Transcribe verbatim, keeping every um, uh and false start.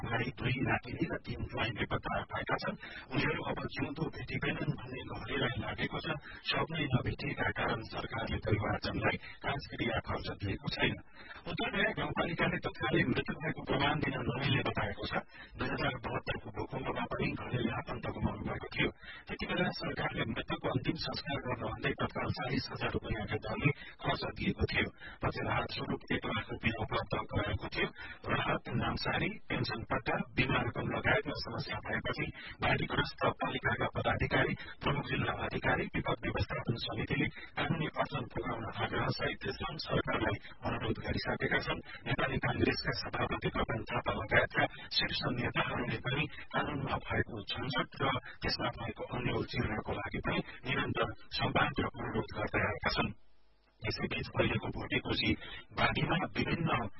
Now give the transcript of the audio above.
भाइ, दुई नातिनी र तीन ज्वाइँले बेपत्ता भएका छन्। उनीहरू अब जिउँदो भेटिँदैनन् भन्ने लहरीलाई लागेको छ। शव नै नभेटिएका कारण सरकारले परिवारजनलाई काँचक्रिया खर्च दिएको छैन। उत्तरनगर गाउँपालिकाले तत्कालै मृत्यु भएको प्रमाण दिन नमिल्ने बताएको छ। दुई हजार बहत्तरको भूकम्पमा पनि घरेले आफन्त गुमाउनु भएको थियो। त्यति बेला सरकारले मृतकको अन्तिम संस्कार गर्न भन्दै तत्काल चालिस हजार रुपियाँका दरले खर्च दिएको थियो। पछि राहत स्वरूप एक लाख रुपियाँ उपलब्ध गराएको थियो। राहत नामसारी, पेन्सन पट्टा, बिमा रकम लगायतमा समस्या भएपछि बाढ़ीग्रस्त पालिकाका पदाधिकारी, प्रमुख जिल्ला अधिकारी, विपद व्यवस्थापन समितिले कानूनी अडचन पुर्याउन आग्रह सहित सरकारलाई अनुरोध गरिसकेका छन्। नेपाली कांग्रेसका सभापति गगन थापा लगायतका शीर्ष नेताहरूले पनि कानूनमा भएको झन्झट र त्यसमा भएको अन्यल चिर्नको लागि पनि निरन्तर संवाद र अनुरोध गर्दै आएका छन्। यसैबीच अहिलेको भोटे कोशी बाढ़ीमा विभिन्न